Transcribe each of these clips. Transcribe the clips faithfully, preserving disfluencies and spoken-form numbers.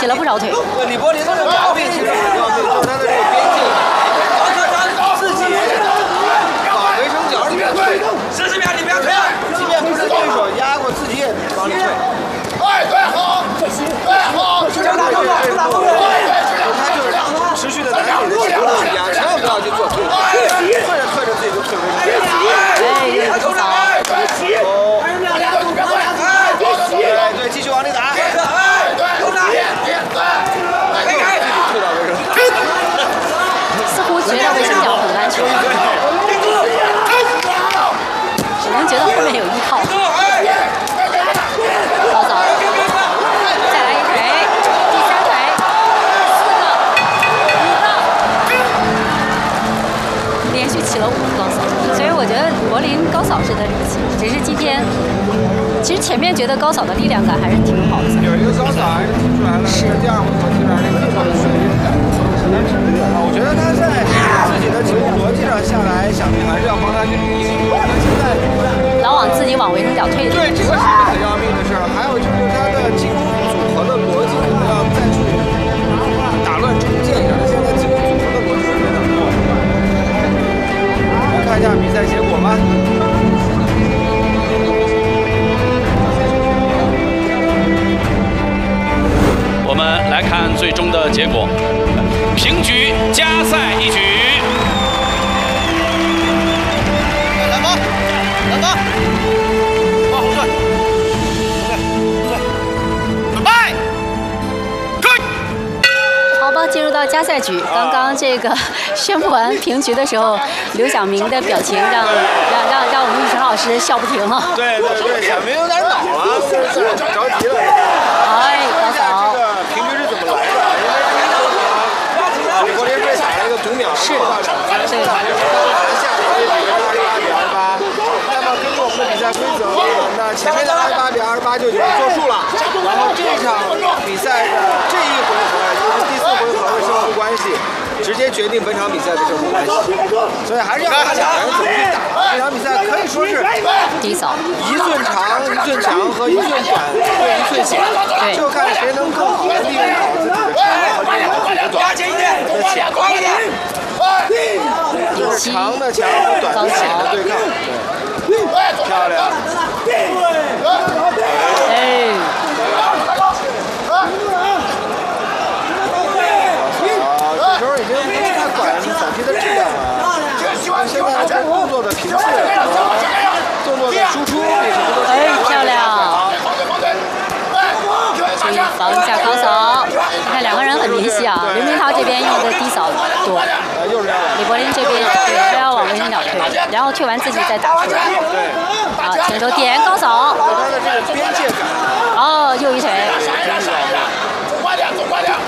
起了不少腿。 李柏林的这个毛病其实很要命，就是他的这个边界自己往围城角里面退， 十几秒你不要退， 即便不是对手压过，自己也往里退。 哎，对好，对好， 这这这这他就是持续的拿自己的强度去压，千万不要去做退，退着退着自己就退回去。 哎，有个扫。 哦，对对，继续往里打。 似乎觉得围城角很安全，只能觉得后面有依靠。高扫，再来一腿，第三腿，四个，五个，连续起了五个高扫，所以我觉得柏林高扫是他利器，只是今天，其实前面觉得高扫的力量感还是挺好的。 有一个高扫还是踢出来了，是第二回合踢出来那个高扫有点感。我觉得他在自己的进攻逻辑上下来，想必还是要帮他去理清。他现在老往自己往围城角退。 对，这个是很要命的事儿。还有就是他的进攻组合的逻辑可能要再去打乱重建一下。他现在进攻组合的逻辑是非常错的。来看一下比赛结果吧。 我们来看最终的结果，平局，加赛一局。 来吧，来吧，往后退，对，准备，开。 好吧，进入到加赛局。刚刚这个宣布完平局的时候，刘晓明的表情让让让让我们玉成老师笑不停啊。 对对对，小明有点恼了，着急了。 哎，高扫。 这个平局是怎么来的？因为第一回合，李柏林被打了一个读秒， 是，对。 下一回合二十八比二十八。那么根据我们的比赛规则，那前面的二十八比二十八就已经作数了。然后这场比赛的这一回合，也就是第四回合的胜负关系，直接决定本场比赛的胜负关系。所以还是要看两个人怎么去打。这场比赛可以说是低扫， 一寸长、一寸强和一寸短对一寸险，就看谁能更好的利用好自己的长和利用好自己的短的险。就是长的强和短的险的对抗，对，漂亮。 哎。 这时候已经不是太管扫踢的质量了，现在这动作的频次和动作的输出比什么都哎，漂亮！注意防一下高扫，你看两个人很明晰啊。刘明涛这边用的低扫多，李柏林这边对都要往围城角退，然后退完自己再打出来。 对， 好，前手点高扫， 他的这个边界感。 哦，右一腿。 走快点，走快点。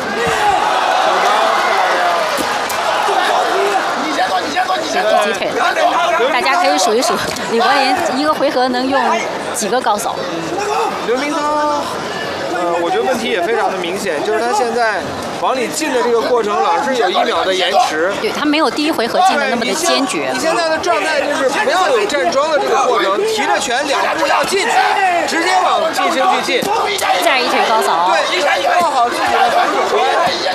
是第几腿了？大家可以数一数，李柏林一个回合能用几个高扫？ 刘明涛，呃，我觉得问题也非常的明显，就是他现在往里进的这个过程老是有一秒的延迟。 对他没有第一回合进的那么的坚决。 你现在的状态就是不要有站桩的这个过程，提着拳两步要进去，直接往近身去进。 再一腿高扫。 对，做好自己的防守端。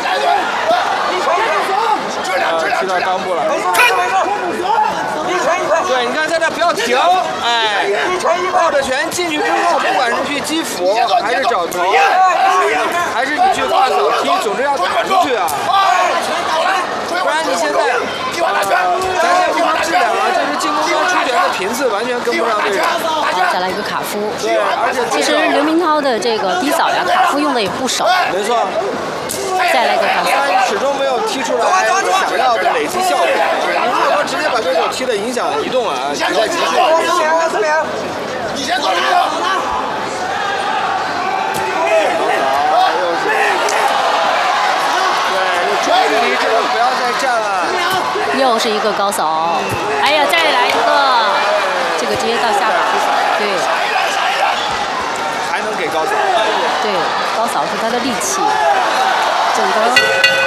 呃，踢到裆部了。对，你看在这不要停，哎，抱着拳进去之后，不管是去击腹，还是找头，还是你去挂扫踢，总之要打出去啊！不然你现在，呃，咱先不说质量啊，就是进攻端出拳的频次完全跟不上对手。 好，再来一个卡夫。 对，而且其实刘明涛的这个低扫呀，卡夫用的也不少。 没错。 再来一个高扫， 始终没有踢出来想要的累积效果。你如果说直接把对手踢的影响移动啊，比赛结束了。 你先走这个。 对，中距离这个不要再站了。 又是一个高扫，哎呀，再来一个，这个直接到下巴。对。 还能给高扫。 对，高扫是他的利器。整个